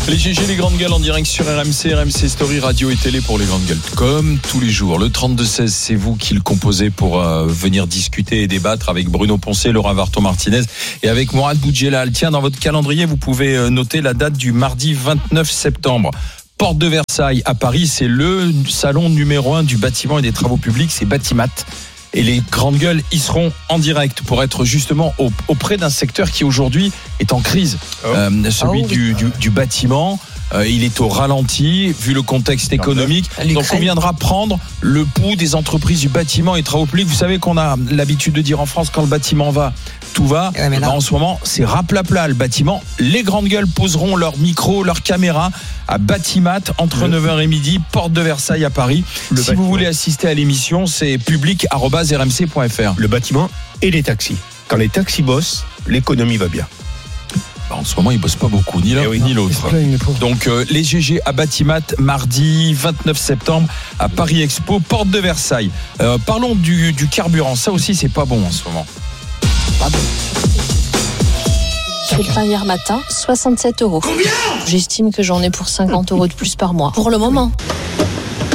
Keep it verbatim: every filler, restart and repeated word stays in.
Les G G, les grandes gueules en direct sur R M C, R M C Story, radio et télé pour les grandes gueules. Comme tous les jours, le trente-deux seize, c'est vous qui le composez pour euh, venir discuter et débattre avec Bruno Poncet, Laura Varto-Martinez et avec Mourad Boudjelal. Tiens, dans votre calendrier, vous pouvez noter la date du mardi vingt-neuf septembre. Porte de Versailles à Paris, c'est le salon numéro un du bâtiment et des travaux publics, c'est Batimat. Et les grandes gueules y seront en direct pour être justement auprès d'un secteur qui aujourd'hui est en crise. Oh. Euh, celui oh, oui. du, du, du bâtiment. Euh, il est au ralenti vu le contexte économique. Donc on viendra prendre le pouls des entreprises du bâtiment et travaux publics. Vous savez qu'on a l'habitude de dire en France, quand le bâtiment va, tout va. Ouais, ben en ce moment, c'est raplapla le bâtiment. Les grandes gueules poseront leur micro, leur caméra à Batimat entre neuf heures et midi, porte de Versailles à Paris. Le si bâtiment. Vous voulez assister à l'émission, c'est public arobase r m c point f r. Le bâtiment et les taxis. Quand les taxis bossent, l'économie va bien. En ce moment, ils bossent pas beaucoup, ni l'un oui, ni l'autre. Donc, euh, les G G à Batimat, mardi vingt-neuf septembre à Paris Expo, porte de Versailles. Euh, parlons du, du carburant. Ça aussi, c'est pas bon en ce moment. Pas bon. J'ai fait le plein hier matin, soixante-sept euros. Combien ? J'estime que j'en ai pour cinquante euros de plus par mois. Pour le moment.